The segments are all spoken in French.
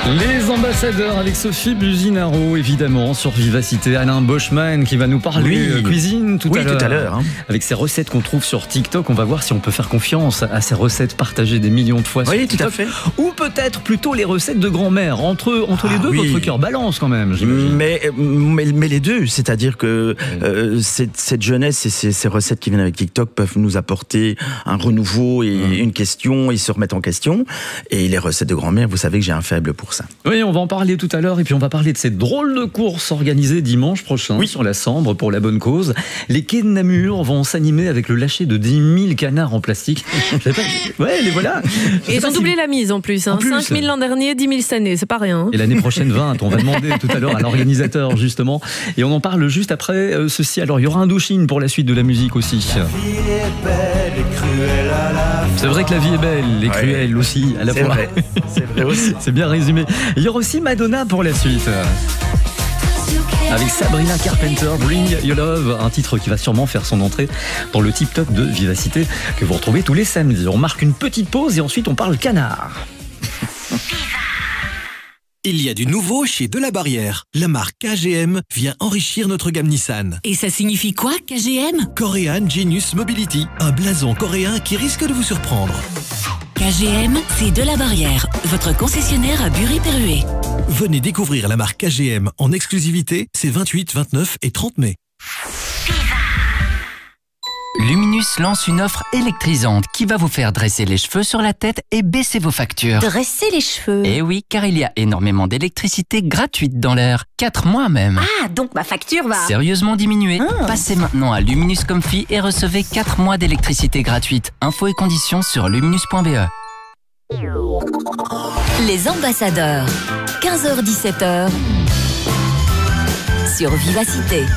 Les ambassadeurs avec Sophie Buzinaro, évidemment, sur Vivacité. Alain Boschman qui va nous parler cuisine tout à l'heure. Avec ses recettes qu'on trouve sur TikTok, on va voir si on peut faire confiance à ces recettes partagées des millions de fois sur TikTok. Tout à fait. Ou peut-être plutôt les recettes de grand-mère. Entre les deux, votre cœur balance quand même, j'imagine. Mais les deux, c'est-à-dire que cette jeunesse et ces recettes qui viennent avec TikTok peuvent nous apporter un renouveau et une question, et se remettre en question. Et les recettes de grand-mère, vous savez que j'ai un faible pour ça. Oui, on va en parler tout à l'heure, et puis on va parler de cette drôle de course organisée dimanche prochain sur la Sambre pour la bonne cause. Les quais de Namur vont s'animer avec le lâcher de 10 000 canards en plastique. Ouais, les voilà. Et ils ont doublé la mise en plus. 5 000 l'an dernier, 10 000 cette année, c'est pas rien. Et l'année prochaine 20, on va demander tout à l'heure à l'organisateur justement. Et on en parle juste après ceci. Alors il y aura un douchine pour la suite de la musique aussi. C'est vrai que la vie est belle et cruelle aussi à la fois. C'est vrai aussi. C'est bien résumé. Il y aura aussi Madonna pour la suite. Avec Sabrina Carpenter, Bring Your Love, un titre qui va sûrement faire son entrée dans le Tip Top de Vivacité que vous retrouvez tous les samedis. On marque une petite pause et ensuite on parle canard. Il y a du nouveau chez Delabarrière. La marque KGM vient enrichir notre gamme Nissan. Et ça signifie quoi, KGM? Korean Genius Mobility, un blason coréen qui risque de vous surprendre. KGM, c'est Delabarrière, votre concessionnaire à Bury-Perruet. Venez découvrir la marque KGM en exclusivité ces 28, 29 et 30 mai. Luminus lance une offre électrisante qui va vous faire dresser les cheveux sur la tête et baisser vos factures. Dresser les cheveux? Eh oui, car il y a énormément d'électricité gratuite dans l'air. 4 mois même. Ah, donc ma facture va sérieusement diminuer. Passez maintenant à Luminus Comfy et recevez 4 mois d'électricité gratuite. Infos et conditions sur luminus.be. Les ambassadeurs, 15h-17h, sur Vivacité.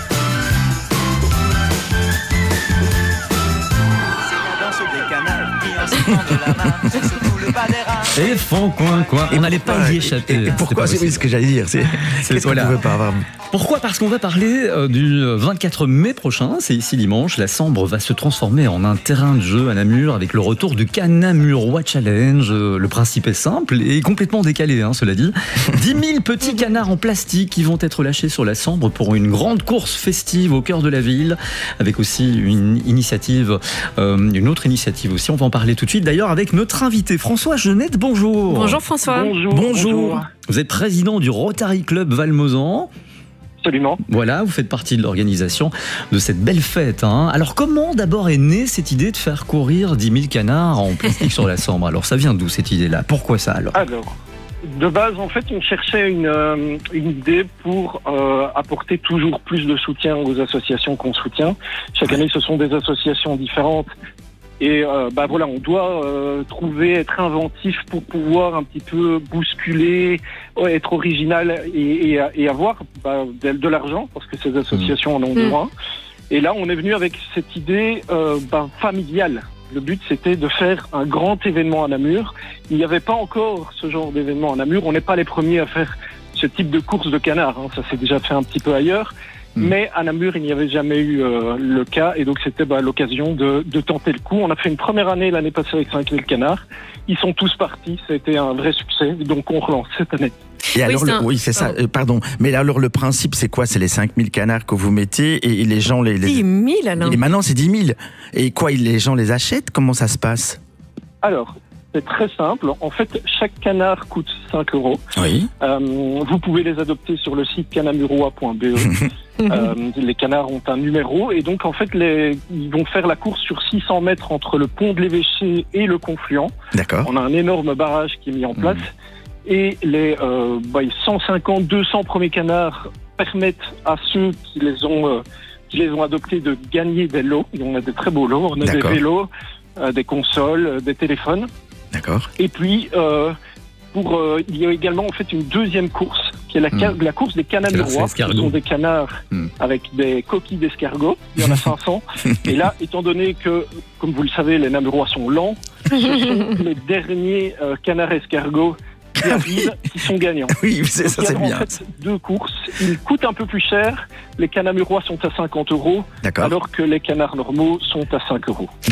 Et fond coin. On n'allait pas y échapper. Et pourquoi? C'est ce que j'allais dire. Qu'est-ce qu'on ne pouvait pas avoir? Pourquoi? Parce qu'on va parler du 24 mai prochain, c'est ici dimanche. La Sambre va se transformer en un terrain de jeu à Namur avec le retour du Canamurois Challenge. Le principe est simple et complètement décalé, cela dit. 10 000 petits canards en plastique qui vont être lâchés sur la Sambre pour une grande course festive au cœur de la ville, avec aussi une autre initiative aussi. On va en parler tout de suite d'ailleurs avec notre invité François Genette. Bonjour. Bonjour François. Bonjour. Vous êtes président du Rotary Club Valmozan. Absolument. Voilà, vous faites partie de l'organisation de cette belle fête. Alors comment d'abord est née cette idée de faire courir 10 000 canards en plastique sur la Sambre? Alors ça vient d'où cette idée-là? Pourquoi ça alors? De base, en fait, on cherchait une idée pour apporter toujours plus de soutien aux associations qu'on soutient. Chaque année, ce sont des associations différentes. Et on doit être inventif pour pouvoir un petit peu bousculer, être original et avoir de l'argent, parce que ces associations en ont besoin. Et là, on est venu avec cette idée familiale. Le but, c'était de faire un grand événement à Namur. Il n'y avait pas encore ce genre d'événement à Namur. On n'est pas les premiers à faire ce type de course de canards. Ça s'est déjà fait un petit peu ailleurs. Mais à Namur, il n'y avait jamais eu le cas. Et donc, c'était l'occasion de tenter le coup. On a fait une première année l'année passée avec 5 000 canards. Ils sont tous partis. Ça a été un vrai succès. Donc, on relance cette année. Et alors, c'est ça, pardon. Mais alors, le principe, c'est quoi? C'est les 5 000 canards que vous mettez et les gens... 10 000, Alain. Et maintenant, c'est 10 000. Et quoi, les gens les achètent? Comment ça se passe? Alors, c'est très simple. En fait, chaque canard coûte 5 €. Oui. Vous pouvez les adopter sur le site canamurois.be. Les canards ont un numéro et donc en fait ils vont faire la course sur 600 mètres entre le pont de l'Évêché et le confluent. D'accord. On a un énorme barrage qui est mis en place et les 150-200 premiers canards permettent à ceux qui les ont adoptés de gagner des lots. Et on a des très beaux lots. On a des vélos, des consoles, des téléphones. D'accord. Et puis il y a également en fait une deuxième course qui est la course des canamurois. Ce sont des canards avec des coquilles d'escargot. Il y en a 500. Et là, étant donné que, comme vous le savez, les namurois sont lents, ce sont les derniers canards escargots qui arrivent, qui sont gagnants. Oui, ça c'est bien. En fait, 2 courses. Ils coûtent un peu plus cher. Les canamurois sont à 50 €, alors que les canards normaux sont à 5 €.